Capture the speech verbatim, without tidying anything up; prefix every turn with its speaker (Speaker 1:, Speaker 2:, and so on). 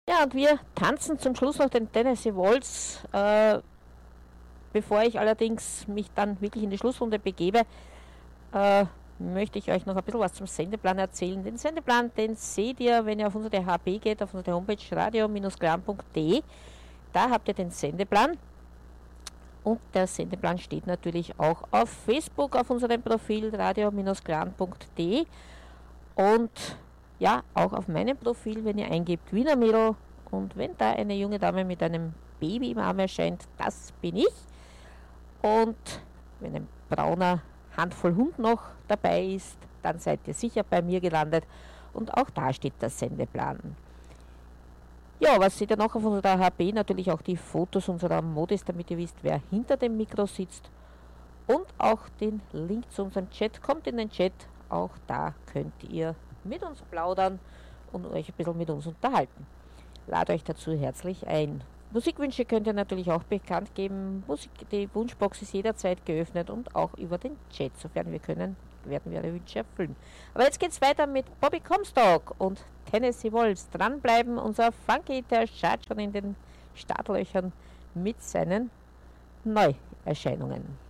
Speaker 1: Ja, und wir tanzen zum Schluss noch den Tennessee Waltz. Äh, bevor ich allerdings mich dann wirklich in die Schlussrunde begebe, äh, möchte ich euch noch ein bisschen was zum Sendeplan erzählen. Den Sendeplan, den seht ihr, wenn ihr auf unsere H B geht, auf unsere Homepage radio-glan punkt de. Da habt ihr den Sendeplan. Und der Sendeplan steht natürlich auch auf Facebook auf unserem Profil radio-glan punkt de. Und ja, auch auf meinem Profil, wenn ihr eingebt Wiener Mädel. Und wenn da eine junge Dame mit einem Baby im Arm erscheint, das bin ich. Und wenn ein brauner Handvoll Hund noch dabei ist, dann seid ihr sicher bei mir gelandet. Und auch da steht der Sendeplan. Ja, was seht ihr noch auf unserer H B? Natürlich auch die Fotos unserer Modis, damit ihr wisst, wer hinter dem Mikro sitzt. Und auch den Link zu unserem Chat. Kommt in den Chat, auch da könnt ihr mit uns plaudern und euch ein bisschen mit uns unterhalten. Lade euch dazu herzlich ein. Musikwünsche könnt ihr natürlich auch bekannt geben. Musik, die Wunschbox ist jederzeit geöffnet und auch über den Chat. Sofern wir können, werden wir eure Wünsche erfüllen. Aber jetzt geht's weiter mit Bobby Comstock und Tennessee Waltz. Dranbleiben, unser Funky, der schaut schon in den Startlöchern mit seinen Neuerscheinungen.